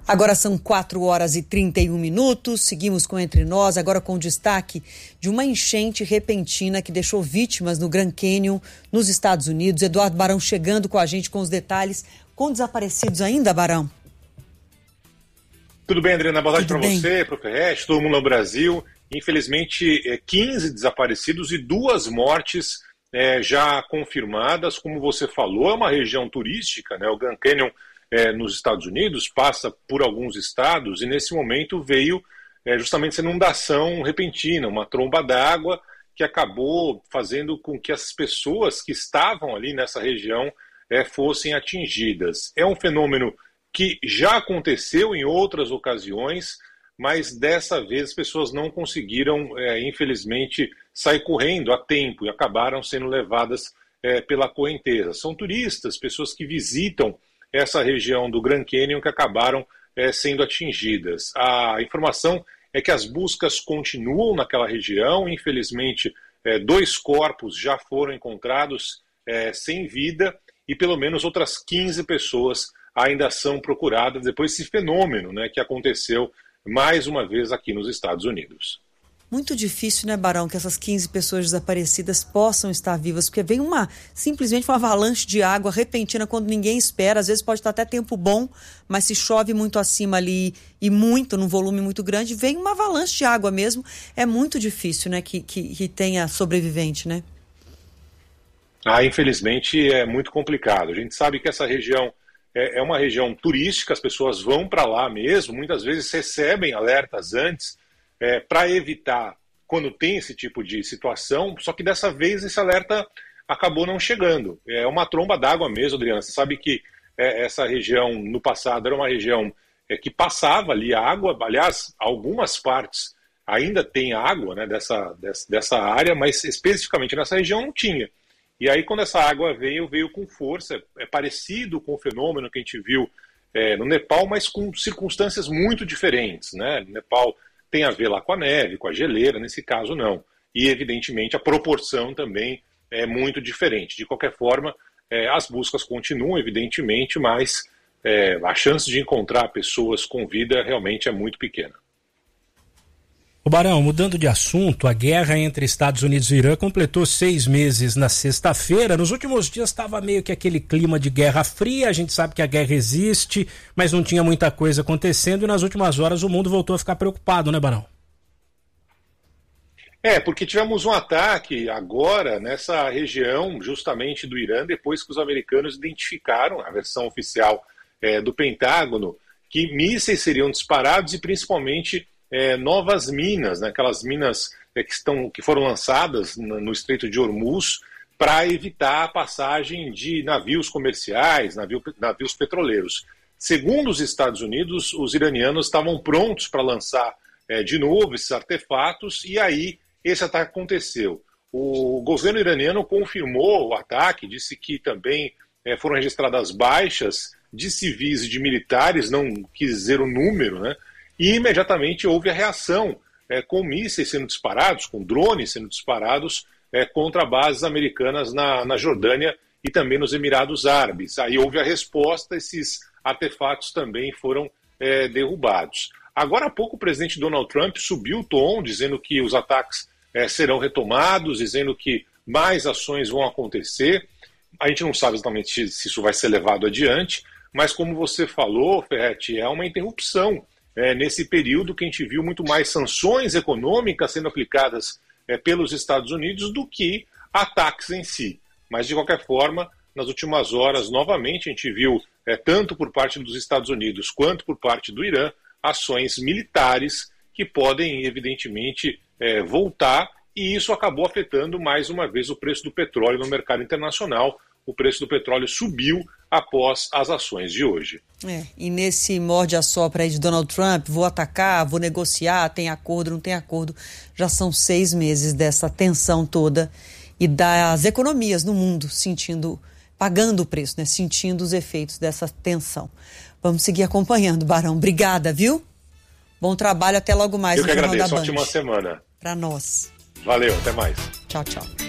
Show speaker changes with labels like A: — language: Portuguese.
A: Agora são 4h31, seguimos com Entre Nós, agora com destaque de uma enchente repentina que deixou vítimas no Grand Canyon, nos Estados Unidos. Eduardo Barão chegando com a gente com os detalhes. Com desaparecidos ainda, Barão?
B: Tudo bem, Adriana? Boa tarde para você, para o Ferretti, todo mundo no Brasil. Infelizmente, 15 desaparecidos e 2 mortes já confirmadas. Como você falou, é uma região turística, né? O Grand Canyon nos Estados Unidos passa por alguns estados e nesse momento veio justamente essa inundação repentina, uma tromba d'água que acabou fazendo com que as pessoas que estavam ali nessa região fossem atingidas. É um fenômeno que já aconteceu em outras ocasiões, mas dessa vez as pessoas não conseguiram, infelizmente, sair correndo a tempo e acabaram sendo levadas pela correnteza. São turistas, pessoas que visitam essa região do Grand Canyon que acabaram sendo atingidas. A informação é que as buscas continuam naquela região. Infelizmente, 2 corpos já foram encontrados sem vida e pelo menos outras 15 pessoas ainda são procuradas depois desse fenômeno, né, que aconteceu mais uma vez aqui nos Estados Unidos.
A: Muito difícil, né, Barão, que essas 15 pessoas desaparecidas possam estar vivas, porque vem simplesmente uma avalanche de água repentina quando ninguém espera. Às vezes pode estar até tempo bom, mas se chove muito acima ali e num volume muito grande, vem uma avalanche de água mesmo. É muito difícil, né, que tenha sobrevivente, né?
B: Infelizmente é muito complicado. A gente sabe que essa região é uma região turística, as pessoas vão para lá mesmo, muitas vezes recebem alertas antes, para evitar quando tem esse tipo de situação, só que dessa vez esse alerta acabou não chegando. É uma tromba d'água mesmo, Adriana. Você sabe que essa região no passado era uma região que passava ali água, aliás, algumas partes ainda tem água, né, dessa área, mas especificamente nessa região não tinha. E aí quando essa água veio com força, é parecido com o fenômeno que a gente viu no Nepal, mas com circunstâncias muito diferentes, né? No Nepal tem a ver lá com a neve, com a geleira, nesse caso não. E, evidentemente, a proporção também é muito diferente. De qualquer forma, as buscas continuam, evidentemente, mas a chance de encontrar pessoas com vida realmente é muito pequena.
C: O Barão, mudando de assunto, a guerra entre Estados Unidos e Irã completou 6 meses na sexta-feira. Nos últimos dias estava meio que aquele clima de guerra fria. A gente sabe que a guerra existe, mas não tinha muita coisa acontecendo e nas últimas horas o mundo voltou a ficar preocupado, né, Barão?
B: Porque tivemos um ataque agora nessa região justamente do Irã, depois que os americanos identificaram, a versão oficial do Pentágono, que mísseis seriam disparados e principalmente novas minas, né, aquelas minas que foram lançadas no Estreito de Hormuz para evitar a passagem de navios comerciais, navios petroleiros. Segundo os Estados Unidos, os iranianos estavam prontos para lançar de novo esses artefatos e aí esse ataque aconteceu. O governo iraniano confirmou o ataque, disse que também foram registradas baixas de civis e de militares, não quis dizer o número, né? E imediatamente houve a reação com mísseis sendo disparados, com drones sendo disparados contra bases americanas na Jordânia e também nos Emirados Árabes. Aí houve a resposta, esses artefatos também foram derrubados. Agora há pouco o presidente Donald Trump subiu o tom, dizendo que os ataques serão retomados, dizendo que mais ações vão acontecer. A gente não sabe exatamente se isso vai ser levado adiante, mas como você falou, Ferretti, é uma interrupção nesse período que a gente viu muito mais sanções econômicas sendo aplicadas pelos Estados Unidos do que ataques em si. Mas, de qualquer forma, nas últimas horas, novamente, a gente viu, tanto por parte dos Estados Unidos quanto por parte do Irã, ações militares que podem, evidentemente, voltar, e isso acabou afetando mais uma vez o preço do petróleo no mercado internacional. O preço do petróleo subiu após as ações de hoje.
A: E nesse morde-a-sopra aí de Donald Trump, vou atacar, vou negociar, tem acordo, não tem acordo, já são 6 meses dessa tensão toda e das economias no mundo pagando o preço, né? Sentindo os efeitos dessa tensão. Vamos seguir acompanhando, Barão. Obrigada, viu? Bom trabalho, até logo mais.
B: Eu que agradeço, ótima semana.
A: Para nós.
B: Valeu, até mais.
A: Tchau, tchau.